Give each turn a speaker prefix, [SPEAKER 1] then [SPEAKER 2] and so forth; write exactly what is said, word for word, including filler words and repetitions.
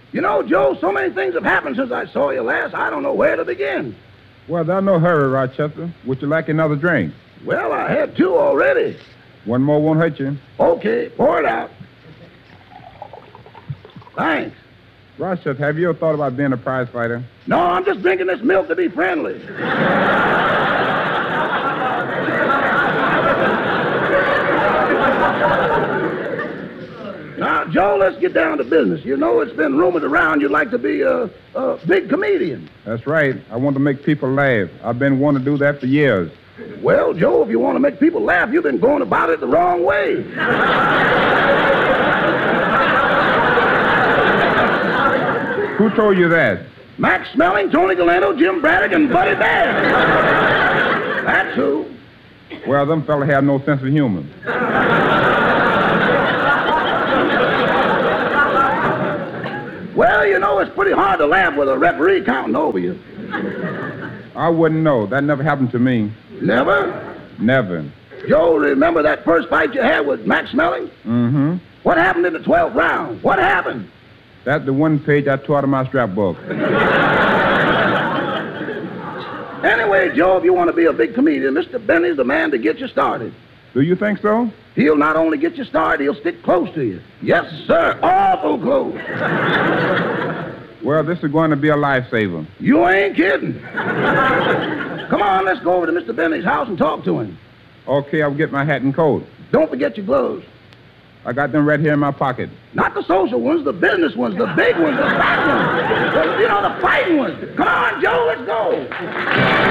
[SPEAKER 1] You know, Joe, so many things have happened since I saw you last, I don't know where to begin.
[SPEAKER 2] Well, there's no hurry, Rochester. Would you like another drink?
[SPEAKER 1] Well, I had two already.
[SPEAKER 2] One more won't hurt you.
[SPEAKER 1] Okay, pour it out. Thanks.
[SPEAKER 2] Rochester, have you ever thought about being a prize fighter?
[SPEAKER 1] No, I'm just drinking this milk to be friendly. Now, Joe, let's get down to business. You know, it's been rumored around you'd like to be a, a big comedian.
[SPEAKER 2] That's right. I want to make people laugh. I've been wanting to do that for years.
[SPEAKER 1] Well, Joe, if you want to make people laugh, you've been going about it the wrong way.
[SPEAKER 2] Who told you that?
[SPEAKER 1] Max Smelling, Tony Galeno, Jim Braddock, and Buddy Bear. That's who.
[SPEAKER 2] Well, them fellas have no sense of humor.
[SPEAKER 1] Well, you know, it's pretty hard to laugh with a referee counting over you.
[SPEAKER 2] I wouldn't know. That never happened to me.
[SPEAKER 1] Never?
[SPEAKER 2] Never.
[SPEAKER 1] Joe, remember that first fight you had with Max Smelling?
[SPEAKER 2] Mm-hmm.
[SPEAKER 1] What happened in the twelfth round? What happened?
[SPEAKER 2] That's the one page I tore out of my scrapbook.
[SPEAKER 1] Anyway, Joe, if you want to be a big comedian, Mister Benny's the man to get you started.
[SPEAKER 2] Do you think so?
[SPEAKER 1] He'll not only get you started, he'll stick close to you. Yes, sir, awful close.
[SPEAKER 2] Well, this is going to be a lifesaver.
[SPEAKER 1] You ain't kidding. Come on, let's go over to Mister Benny's house and talk to him.
[SPEAKER 2] Okay, I'll get my hat and coat.
[SPEAKER 1] Don't forget your gloves.
[SPEAKER 2] I got them right here in my pocket.
[SPEAKER 1] Not the social ones, the business ones, the big ones, the fat ones. The, you know, the fighting ones. Come on, Joe, let's go.